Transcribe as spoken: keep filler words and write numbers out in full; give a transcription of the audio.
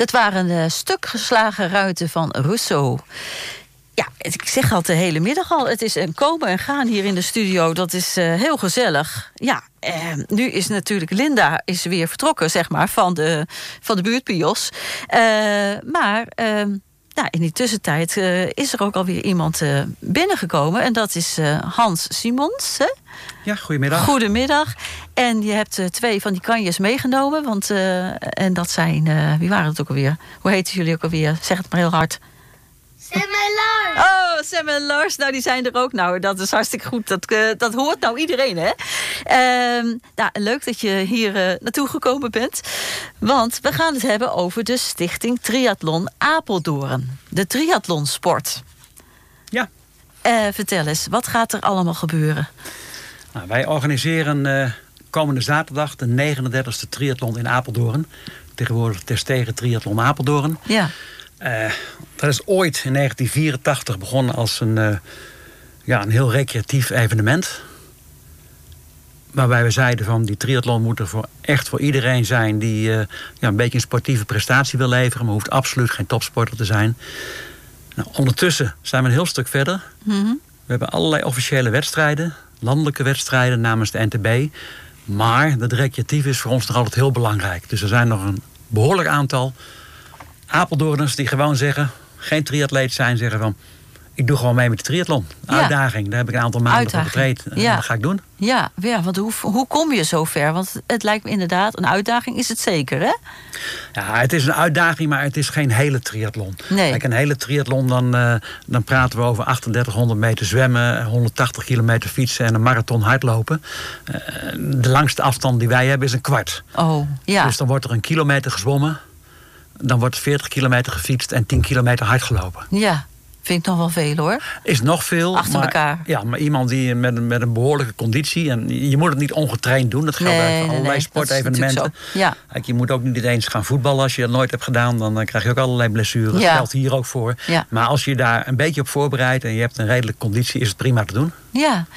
Dat waren uh, stuk geslagen ruiten van Rousseau. Ja, ik zeg al de hele middag al. Het is een komen en gaan hier in de studio. Dat is uh, heel gezellig. Ja, eh, nu is natuurlijk Linda is weer vertrokken, zeg maar, van de, van de buurtpios. Uh, maar uh, nou, in die tussentijd uh, is er ook alweer iemand uh, binnengekomen. En dat is uh, Hans Simons. Hè? Ja, goedemiddag. Goedemiddag. En je hebt uh, twee van die kanjes meegenomen. Want, uh, en dat zijn, uh, wie waren het ook alweer? Hoe heten jullie ook alweer? Zeg het maar heel hard. Sam en Lars. Oh, Sam en Lars, nou die zijn er ook. Nou, dat is hartstikke goed. Dat, uh, dat hoort nou iedereen, hè? Uh, nou, leuk dat je hier uh, naartoe gekomen bent. Want we gaan het hebben over de Stichting Triathlon Apeldoorn. De triathlonsport. Ja. Uh, vertel eens, wat gaat er allemaal gebeuren? Nou, wij organiseren uh, komende zaterdag de negenendertigste triathlon in Apeldoorn. Tegenwoordig Terstegen Triathlon Apeldoorn. Ja. Uh, dat is ooit in negentien vierentachtig begonnen als een, uh, ja, een heel recreatief evenement. Waarbij we zeiden van die triathlon moet er voor, echt voor iedereen zijn die uh, ja, een beetje een sportieve prestatie wil leveren. Maar hoeft absoluut geen topsporter te zijn. Nou, ondertussen zijn we een heel stuk verder. Mm-hmm. We hebben allerlei officiële wedstrijden. Landelijke wedstrijden namens de N T B. Maar dat recreatief is voor ons nog altijd heel belangrijk. Dus er zijn nog een behoorlijk aantal Apeldoorners die gewoon zeggen, geen triatleet zijn, zeggen van, ik doe gewoon mee met de triathlon. Ja. Uitdaging, daar heb ik een aantal maanden voor getraind. Ja. Dat ga ik doen. Ja, ja, want hoe, hoe kom je zo ver? Want het lijkt me inderdaad, een uitdaging is het zeker, hè? Ja, het is een uitdaging, maar het is geen hele triathlon. Nee. Kijk, een hele triathlon, dan, uh, dan praten we over drieëndertighonderd meter zwemmen, honderdtachtig kilometer fietsen en een marathon hardlopen. Uh, de langste afstand die wij hebben is een kwart. Oh, ja. Dus dan wordt er een kilometer gezwommen. Dan wordt er veertig kilometer gefietst en tien kilometer hard gelopen. Ja, vind ik nog wel veel hoor. Is nog veel. Achter maar, elkaar. Ja, maar iemand die met, een, met een behoorlijke conditie. En je moet het niet ongetraind doen. Dat geldt Nee, voor nee, allerlei nee, sportevenementen. Ja. Kijk, je moet ook niet eens gaan voetballen als je dat nooit hebt gedaan. Dan uh, krijg je ook allerlei blessures. Dat Ja. geldt hier ook voor. Ja. Maar als je daar een beetje op voorbereidt en je hebt een redelijke conditie, is het prima te doen. Ja,